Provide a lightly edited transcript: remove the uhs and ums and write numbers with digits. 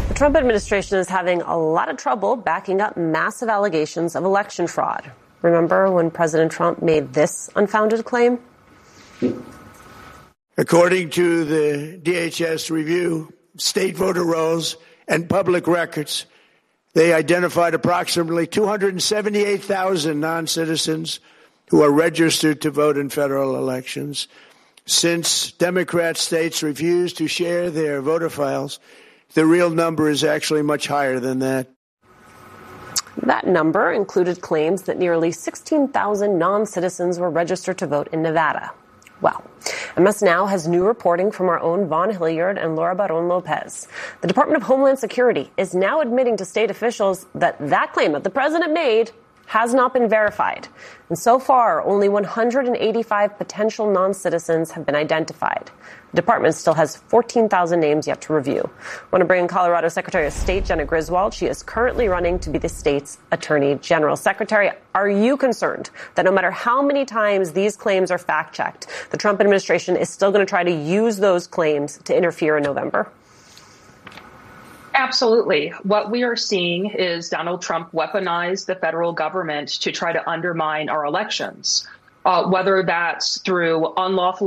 The Trump administration is having a lot of trouble backing up massive allegations of election fraud. Remember when President Trump made this unfounded claim? According to the DHS review, state voter rolls and public records, they identified approximately 278,000 non-citizens who are registered to vote in federal elections. Since Democrat states refuse to share their voter files, the real number is actually much higher than that. That number included claims that nearly 16,000 non-citizens were registered to vote in Nevada. Well, MS Now has new reporting from our own Vaughn Hilliard and Laura Baron Lopez. The Department of Homeland Security is now admitting to state officials that claim that the president made has not been verified. And so far, only 185 potential non-citizens have been identified. The department still has 14,000 names yet to review. I want to bring in Colorado Secretary of State Jena Griswold. She is currently running to be the state's Attorney General. Secretary, are you concerned that no matter how many times these claims are fact-checked, the Trump administration is still going to try to use those claims to interfere in November? Absolutely. What we are seeing is Donald Trump weaponize the federal government to try to undermine our elections, whether that's through unlawful